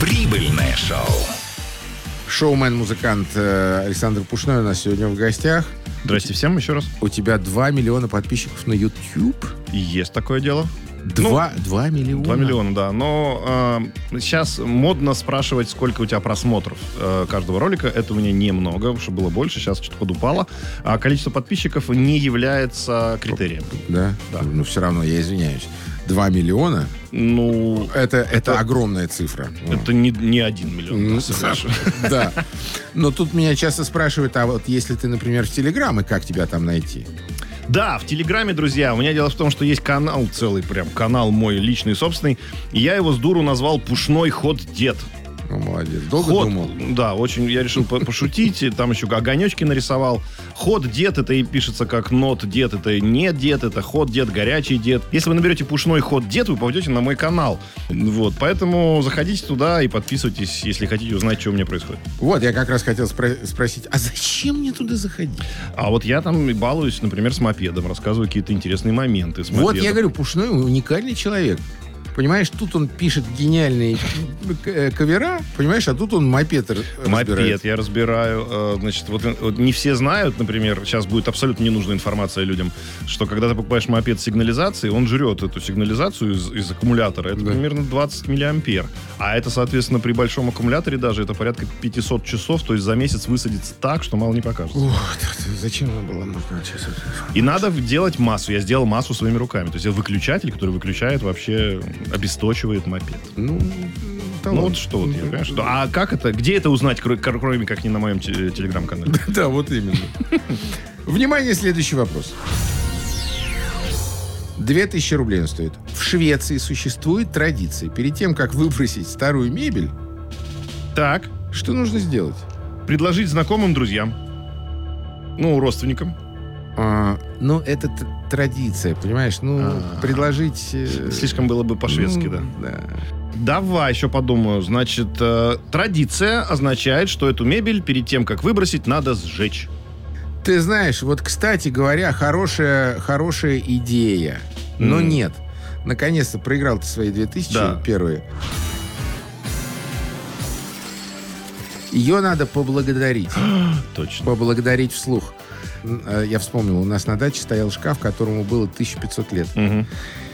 Прибыльное шоу. Шоумен-музыкант Александр Пушной у нас сегодня в гостях. Здрасте всем еще раз. У тебя 2 миллиона подписчиков на YouTube? Есть такое дело. 2 миллиона? 2 миллиона, да. Но сейчас модно спрашивать, сколько у тебя просмотров каждого ролика. Это у меня немного, чтобы было больше. Сейчас что-то подупало. А количество подписчиков не является критерием. Да? Да. Ну, все равно, я извиняюсь. 2 миллиона? Ну... Это огромная цифра. Это не 1 миллион. Да. Но тут меня часто спрашивают, а вот если ты, например, в Телеграм, и как тебя там найти? Да, в Телеграме, друзья, у меня дело в том, что есть канал целый, прям канал мой личный, собственный. И я его с дуру назвал «Пушной ход дед». Ну, молодец. Долго думал? Да, очень. Я решил пошутить. Там еще огонечки нарисовал. Ход дед, это и пишется как нот дед, это не дед, это ход дед, горячий дед. Если вы наберете «Пушной ход дед», вы попадете на мой канал. Вот, поэтому заходите туда и подписывайтесь, если хотите узнать, что у меня происходит. Вот, я как раз хотел спросить, а зачем мне туда заходить? А вот я там и балуюсь, например, с мопедом, рассказываю какие-то интересные моменты с мопедом. Вот я говорю, Пушной уникальный человек. Понимаешь, тут он пишет гениальные кавера, понимаешь, а тут он мопед разбирает. Мопед я разбираю. Значит, вот не все знают, например, сейчас будет абсолютно ненужная информация людям, что когда ты покупаешь мопед с сигнализацией, он жрет эту сигнализацию из аккумулятора. Это примерно 20 миллиампер. А это, соответственно, при большом аккумуляторе даже это порядка 500 часов, то есть за месяц высадится так, что мало не покажется. Зачем нам было нужно сейчас? И надо делать массу. Я сделал массу своими руками. То есть это выключатель, который выключает вообще, обесточивает мопед. Ну вот что вот я, понимаешь? А как это? Где это узнать, кроме как не на моем телеграм-канале? Да, вот именно. Внимание, следующий вопрос. 2000 рублей он стоит. В Швеции существует традиция. Перед тем, как выбросить старую мебель, Так, что нужно сделать? предложить знакомым, друзьям. Ну, родственникам. Ну, это традиция, понимаешь? Предложить... Слишком было бы по-шведски, да. Да. Давай еще подумаю. Значит, традиция означает, что эту мебель перед тем, как выбросить, надо сжечь. Ты знаешь, вот, кстати говоря, хорошая идея. Но нет. Наконец-то проиграл ты свои 2000 Да. первые. Ее надо поблагодарить. Точно. Поблагодарить вслух. Я вспомнил, у нас на даче стоял шкаф, которому было 1500 лет. Мгм.